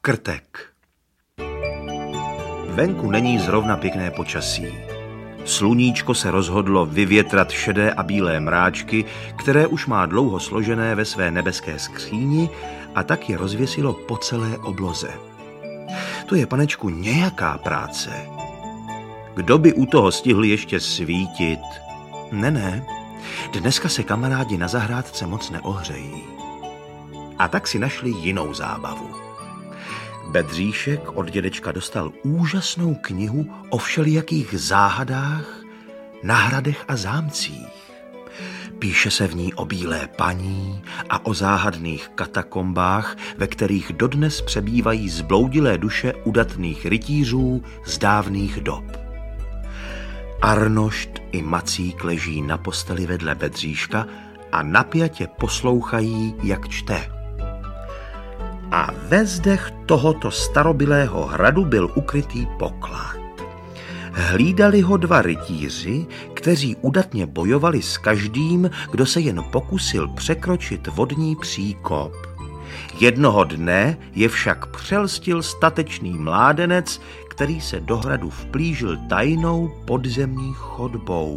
Krtek. Venku není zrovna pěkné počasí. Sluníčko se rozhodlo vyvětrat šedé a bílé mráčky, které už má dlouho složené ve své nebeské skříni, a tak je rozvěsilo po celé obloze. To je, panečku, nějaká práce. Kdo by u toho stihl ještě svítit? Ne, dneska se kamarádi na zahrádce moc neohřejí. A tak si našli jinou zábavu. Bedříšek od dědečka dostal úžasnou knihu o všelijakých záhadách na hradech a zámcích. Píše se v ní o bílé paní a o záhadných katakombách, ve kterých dodnes přebývají zbloudilé duše udatných rytířů z dávných dob. Arnošt i Macík leží na posteli vedle Bedříška a napjatě poslouchají, jak čte. A ve zdech tohoto starobylého hradu byl ukrytý poklad. Hlídali ho dva rytíři, kteří udatně bojovali s každým, kdo se jen pokusil překročit vodní příkop. Jednoho dne je však přelstil statečný mládenec, který se do hradu vplížil tajnou podzemní chodbou.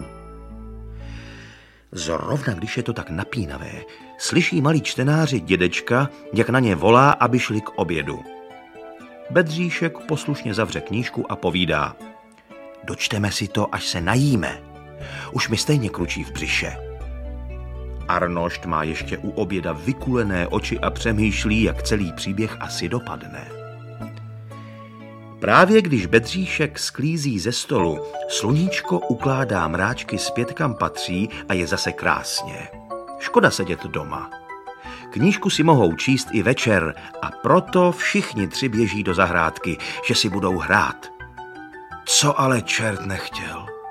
Zrovna když je to tak napínavé, slyší malí čtenáři dědečka, jak na ně volá, aby šli k obědu. Bedříšek poslušně zavře knížku a povídá: dočteme si to, až se najíme. Už mi stejně kručí v břiše. Arnošt má ještě u oběda vykulené oči a přemýšlí, jak celý příběh asi dopadne. Právě když Bedříšek sklízí ze stolu, sluníčko ukládá mráčky zpět, kam patří, a je zase krásně. Škoda sedět doma. Knížku si mohou číst i večer, a proto všichni tři běží do zahrádky, že si budou hrát. Co ale čert nechtěl.